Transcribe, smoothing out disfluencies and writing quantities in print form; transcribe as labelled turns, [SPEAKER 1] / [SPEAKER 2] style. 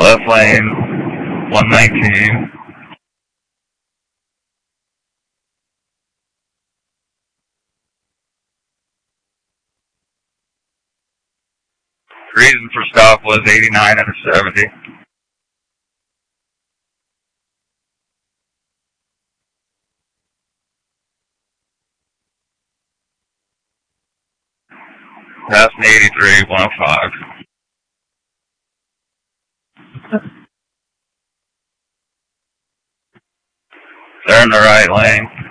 [SPEAKER 1] Left lane, 119. Reason for stop was 89 and a 70. Passing 83, 105. They're in the right lane.